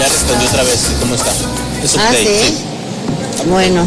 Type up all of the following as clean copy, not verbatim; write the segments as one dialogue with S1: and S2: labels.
S1: Ya respondió otra vez, ¿cómo está? Es
S2: ¿Sí?
S1: sí.
S2: Bueno.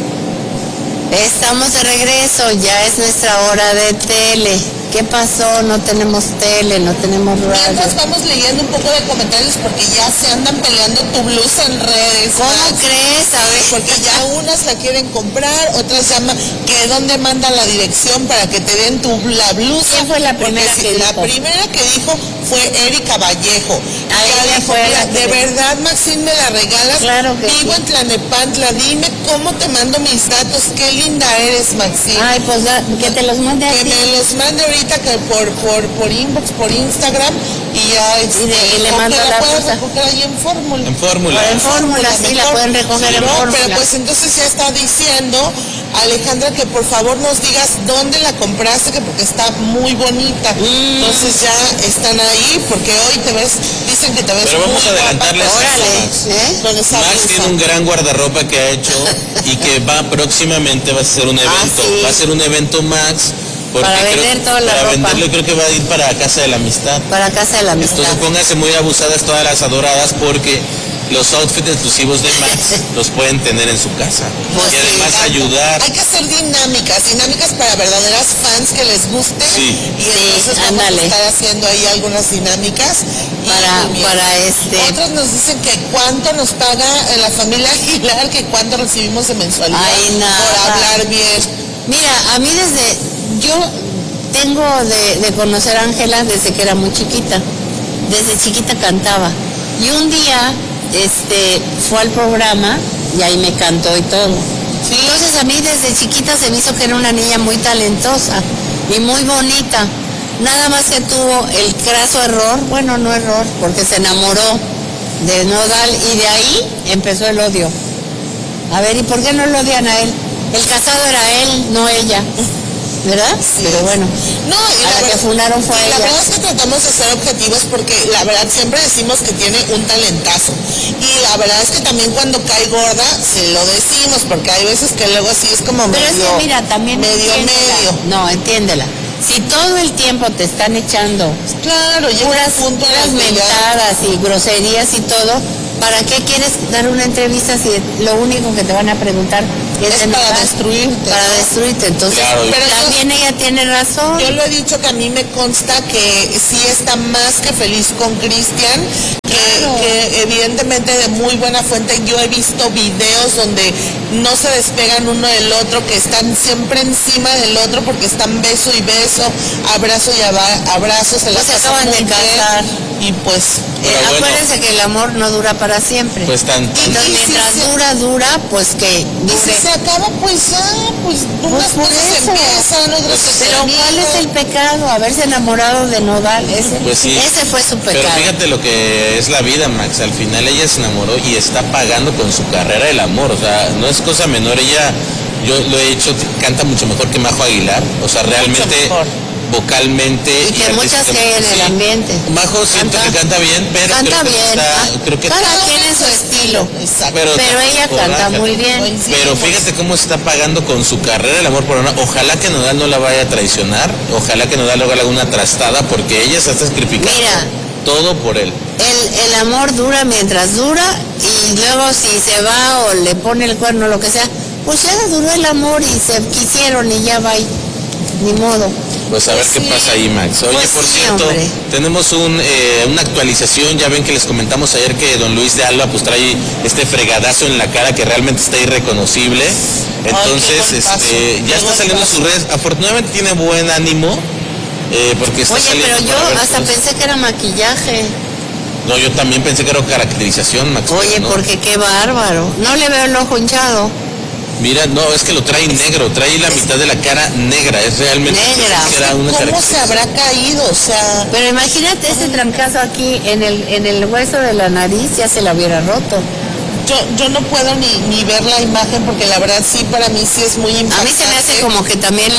S2: Estamos de regreso, ya es nuestra hora de tele. ¿Qué pasó? No tenemos tele, no tenemos radio.
S3: Mientras vamos leyendo un poco de comentarios porque ya se andan peleando tu blusa en redes.
S2: ¿Cómo crees? A ver.
S3: Porque ya unas la quieren comprar, otras llaman que dónde manda la dirección para que te den la blusa.
S2: ¿Quién fue la primera que dijo?
S3: La primera que dijo fue Erika Vallejo.
S2: Ella
S3: dijo,
S2: fue
S3: mira,
S2: la
S3: de
S2: que...
S3: verdad, Maxine, me la regalas.
S2: Claro que
S3: Vivo
S2: sí.
S3: en Tlanepantla, dime cómo te mando mis datos. Qué linda eres, Maxine.
S2: Ay, pues que te los mande a
S3: Que
S2: ti.
S3: me los mande ahorita que por inbox, por Instagram y ya
S2: y le mando la
S3: puedes
S2: blusa.
S3: recoger ahí en Fórmula.
S1: En Fórmula.
S2: En Fórmula, sí, la pueden recoger en
S3: No,
S2: Fórmula.
S3: pero pues entonces ya está diciendo Alejandra que por favor nos digas dónde la compraste, que porque está muy bonita. Entonces ya están ahí porque hoy te ves, dicen que te ves
S1: Pero vamos
S3: muy
S1: a adelantarles
S3: guapa.
S1: esto, Max.
S3: Con esa
S1: Max
S3: blusa.
S1: tiene un gran guardarropa que ha hecho y que va próximamente va a ser un evento.
S2: sí.
S1: Va a ser un evento, Max. Porque
S2: Para vender toda la
S1: para
S2: ropa.
S1: venderlo creo que va a ir para Casa de la Amistad.
S2: Para Casa de la Amistad.
S1: Entonces pónganse muy abusadas todas las adoradas porque los outfits exclusivos de Max los pueden tener en su casa.
S2: Pues
S1: y además
S3: sí,
S1: ayudar.
S3: Hay que hacer dinámicas para verdaderas fans que les guste.
S1: Sí.
S3: Y entonces vamos
S2: ándale.
S3: a estar haciendo ahí algunas dinámicas. Y Otros nos dicen que cuánto nos paga en la familia Aguilar, que cuánto recibimos de mensualidad
S2: Ay, nada.
S3: por hablar bien.
S2: Mira, a mí yo tengo de conocer a Ángela desde que era muy chiquita. Desde chiquita cantaba. Y un día, fue al programa y ahí me cantó y todo.
S3: Sí.
S2: Entonces a mí desde chiquita se me hizo que era una niña muy talentosa y muy bonita. Nada más que tuvo el craso error, bueno, no error, porque se enamoró de Nodal y de ahí empezó el odio. A ver, ¿y por qué no lo odian a él? El casado era él, no ella. ¿Verdad?
S3: Sí.
S2: Pero bueno,
S3: No, y
S2: a la que funaron fue a
S3: la
S2: ella.
S3: verdad es que tratamos de ser objetivos porque la verdad siempre decimos que tiene un talentazo. Y la verdad es que también cuando cae gorda se lo decimos porque hay veces que luego sí es como
S2: Pero
S3: medio...
S2: es que mira, también
S3: medio.
S2: No, entiéndela. Si todo el tiempo te están echando
S3: Claro, llega
S2: puras
S3: un punto en el que ya-
S2: mentadas y groserías y todo, ¿para qué quieres dar una entrevista si lo único que te van a preguntar es
S3: Es
S2: de
S3: para
S2: Nodal?
S3: destruirte,
S2: Para
S3: ¿no?
S2: destruirte. Entonces,
S1: Claro.
S3: Pero
S2: también ella tiene razón.
S3: Yo lo he dicho que a mí me consta que sí está más que feliz con Cristian,
S2: Claro.
S3: que evidentemente de muy buena fuente. Yo he visto videos donde no se despegan uno del otro, que están siempre encima del otro porque están beso y beso, abrazo y abrazo, se la
S2: Pues se
S3: pasan
S2: acaban de
S3: muy bien.
S2: casar.
S3: Y pues
S1: Pero bueno.
S2: Acuérdense que el amor no dura para siempre.
S1: Pues tanto.
S2: Entonces,
S3: Y si
S2: mientras
S3: se-
S2: dura, pues que
S3: y
S2: dure.
S3: si se acaba, pues ya, pues unas
S2: por
S3: cosas
S2: eso.
S3: empiezan, otras se
S2: Pero ¿cuál es el
S3: terminan.
S2: pecado? Haberse enamorado de Nodal.
S1: Pues sí.
S2: Ese fue su
S1: Pero
S2: pecado.
S1: fíjate lo que es la vida, Max. Al final ella se enamoró y está pagando con su carrera el amor. O sea, no es cosa menor. Ella, yo lo he hecho, canta mucho mejor que Majo Aguilar. O sea, realmente
S3: mejor.
S1: vocalmente.
S2: Y que muchas que en el
S1: sí.
S2: ambiente.
S1: Majo siento que canta bien, pero
S2: Canta
S1: creo que
S2: bien.
S1: creo que
S2: Cada quien en su estilo.
S3: Exacto.
S2: Pero ella canta
S1: Correcto.
S2: muy bien.
S1: Pero fíjate cómo está pagando con su carrera el amor por una. Ojalá que Nodal no la vaya a traicionar. Ojalá que Nodal le haga alguna trastada porque ella se está sacrificando
S2: Mira.
S1: todo por él.
S2: El amor dura mientras dura y luego si se va o le pone el cuerno o lo que sea, pues ya duró el amor y se quisieron y ya va y ni modo.
S1: Pues a ver qué
S3: Sí.
S1: pasa ahí, Max. Oye,
S2: Pues
S1: por
S2: sí,
S1: cierto,
S2: hombre.
S1: tenemos una actualización. Ya ven que les comentamos ayer que don Luis de Alba pues trae este fregadazo en la cara que realmente está irreconocible. Entonces,
S3: qué golpazo,
S1: ya
S3: qué
S1: está saliendo en sus
S3: golpazo.
S1: redes. Afortunadamente tiene buen ánimo porque está
S2: Oye,
S1: saliendo.
S2: pero
S1: para
S2: yo
S1: ver
S2: hasta
S1: cosas.
S2: pensé que era maquillaje.
S1: No, yo también pensé que era caracterización, Max.
S2: Oye,
S1: pero no.
S2: porque qué bárbaro. No le veo el ojo hinchado.
S1: Mira, no, es que lo trae negro, trae la mitad de la cara negra, es realmente
S2: Negra.
S1: pensé que era una
S3: ¿Cómo se
S1: caracterización.
S3: habrá caído? O sea,
S2: Pero imagínate ese trancazo aquí en el hueso de la nariz, ya se la hubiera roto.
S3: yo no puedo ni ver la imagen porque la verdad sí, para mí sí es muy
S2: A
S3: impactante.
S2: mí se me hace como que también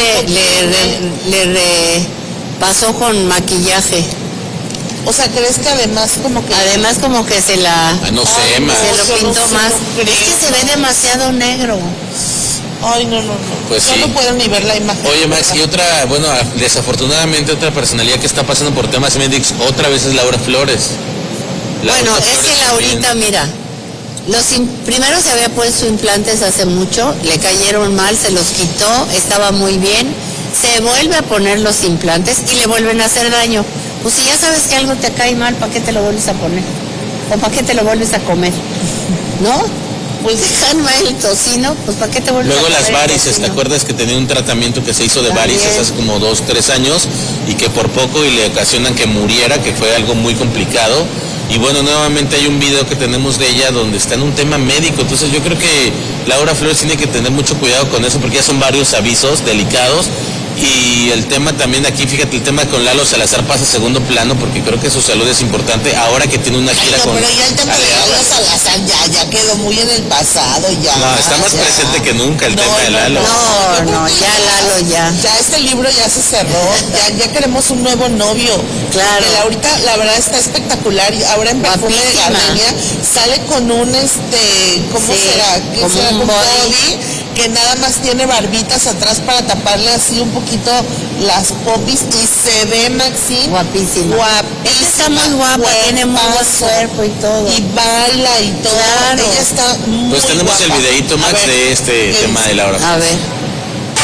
S2: le pasó con maquillaje.
S3: O sea, ¿crees que además como que...
S2: Además como que se la...
S1: Ah, no sé,
S3: Ay,
S1: Max.
S2: Se lo
S3: yo no
S2: pintó
S3: sé,
S2: más.
S3: no creo.
S2: Es que se ve demasiado negro.
S3: Ay, no.
S1: Pues
S3: yo
S1: sí.
S3: no puedo ni ver la imagen.
S1: Oye, Max, y otra, bueno, desafortunadamente otra personalidad que está pasando por temas médicos otra vez es Laura Flores.
S2: Bueno, es
S1: Flores
S2: que Laurita,
S1: también.
S2: mira, primero se había puesto implantes hace mucho, le cayeron mal, se los quitó, estaba muy bien, se vuelve a poner los implantes y le vuelven a hacer daño. Pues si ya sabes que algo te cae mal, ¿para qué te lo vuelves a poner? ¿O para qué te lo vuelves a comer? ¿No? Pues déjame el tocino, pues ¿para qué te vuelves
S1: Luego
S2: a comer
S1: las
S2: el
S1: varices, ¿te
S2: tocino?
S1: acuerdas que tenía un tratamiento que se hizo de
S2: También.
S1: varices hace como 2, 3 años y que por poco y le ocasionan que muriera, que fue algo muy complicado? Y bueno, nuevamente hay un video que tenemos de ella donde está en un tema médico, entonces yo creo que Laura Flores tiene que tener mucho cuidado con eso porque ya son varios avisos delicados. Y el tema también aquí, fíjate, el tema con Lalo Salazar pasa a segundo plano porque creo que su salud es importante ahora que tiene una gira
S3: No,
S1: con
S3: pero ya el tema de
S1: Aleado.
S3: Lalo Salazar ya quedó muy en el pasado, ya.
S1: No, está más
S3: ya.
S1: presente que nunca el tema de Lalo.
S2: No,
S3: yo creo
S2: no,
S3: que
S2: ya Lalo ya.
S3: Ya este libro ya se cerró, ya queremos un nuevo novio.
S2: Claro.
S3: Que ahorita la verdad está espectacular. Y ahora en Perfume de
S2: Guapísima.
S3: Gardenia sale con un ¿cómo
S2: Sí,
S3: será? ¿Qué
S2: como
S3: será?
S2: un
S3: Un
S2: body.
S3: body que nada más tiene barbitas atrás para taparle así un poquito las popis y se ve, Maxine,
S2: Guapísima.
S3: guapísima.
S2: Ella está muy guapa, tiene muy buen
S3: cuerpazo.
S2: cuerpo y todo.
S3: Y baila y todo.
S2: Claro.
S3: Ella está muy
S1: Pues tenemos
S3: guapa.
S1: el videíto,
S3: A
S1: Max,
S3: ver,
S1: de este
S3: ¿qué
S1: tema
S3: dice?
S1: de Laura.
S2: A ver.